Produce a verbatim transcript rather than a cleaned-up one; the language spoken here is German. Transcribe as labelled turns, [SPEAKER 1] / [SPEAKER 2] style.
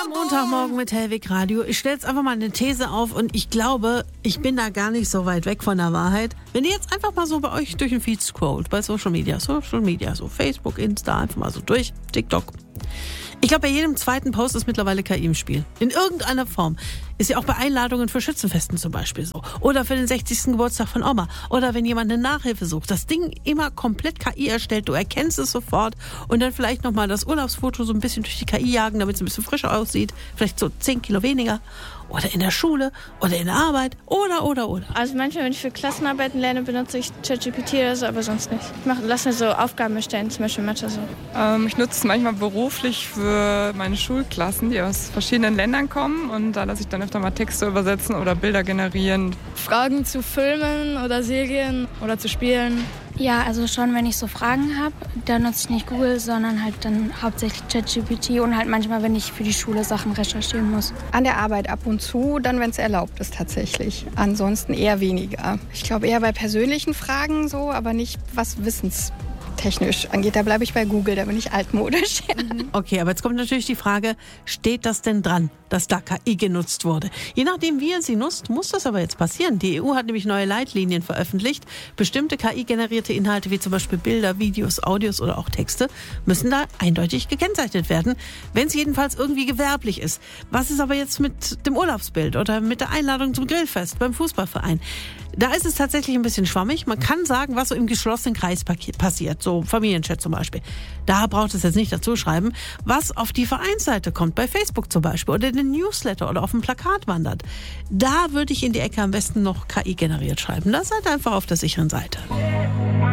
[SPEAKER 1] Der Montagmorgen mit Hellwig Radio. Ich stelle jetzt einfach mal eine These auf und ich glaube, ich bin da gar nicht so weit weg von der Wahrheit. Wenn ihr jetzt einfach mal so bei euch durch den Feed scrollt, bei Social Media, Social Media, so Facebook, Insta, einfach mal so durch, TikTok. Ich glaube, bei jedem zweiten Post ist mittlerweile K I im Spiel. In irgendeiner Form. Ist ja auch bei Einladungen für Schützenfesten zum Beispiel so. Oder für den sechzigsten Geburtstag von Oma. Oder wenn jemand eine Nachhilfe sucht. Das Ding immer komplett K I erstellt. Du erkennst es sofort. Und dann vielleicht nochmal das Urlaubsfoto so ein bisschen durch die K I jagen, damit es ein bisschen frischer aussieht. Vielleicht so zehn Kilo weniger. Oder in der Schule. Oder in der Arbeit. Oder, oder, oder.
[SPEAKER 2] Also manchmal, wenn ich für Klassenarbeiten lerne, benutze ich ChatGPT oder so, aber sonst nicht. Ich mach, lass mir so Aufgaben erstellen, zum Beispiel Mathe so.
[SPEAKER 3] Ähm, ich nutze es manchmal beruflich für meine Schulklassen, die aus verschiedenen Ländern kommen. Und da lasse ich dann öfter mal Texte übersetzen oder Bilder generieren.
[SPEAKER 4] Fragen zu Filmen oder Serien oder zu Spielen.
[SPEAKER 5] Ja, also schon, wenn ich so Fragen habe, dann nutze ich nicht Google, sondern halt dann hauptsächlich ChatGPT und halt manchmal, wenn ich für die Schule Sachen recherchieren muss.
[SPEAKER 6] An der Arbeit ab und zu, dann wenn es erlaubt ist tatsächlich. Ansonsten eher weniger. Ich glaube eher bei persönlichen Fragen so, aber nicht was wissenstechnisch angeht. Da bleibe ich bei Google, da bin ich altmodisch.
[SPEAKER 1] Okay, aber jetzt kommt natürlich die Frage, steht das denn dran, dass da K I genutzt wurde? Je nachdem, wie ihr sie nutzt, muss das aber jetzt passieren. Die E U hat nämlich neue Leitlinien veröffentlicht. Bestimmte K I-generierte Inhalte, wie zum Beispiel Bilder, Videos, Audios oder auch Texte, müssen da eindeutig gekennzeichnet werden, wenn es jedenfalls irgendwie gewerblich ist. Was ist aber jetzt mit dem Urlaubsbild oder mit der Einladung zum Grillfest beim Fußballverein? Da ist es tatsächlich ein bisschen schwammig. Man kann sagen, was so im geschlossenen Kreis passiert, so Familienchat zum Beispiel. Da braucht es jetzt nicht dazu schreiben, was auf die Vereinsseite kommt, bei Facebook zum Beispiel oder in den Newsletter oder auf dem Plakat wandert. Da würde ich in die Ecke am besten noch K I generiert schreiben. Das seid einfach auf der sicheren Seite.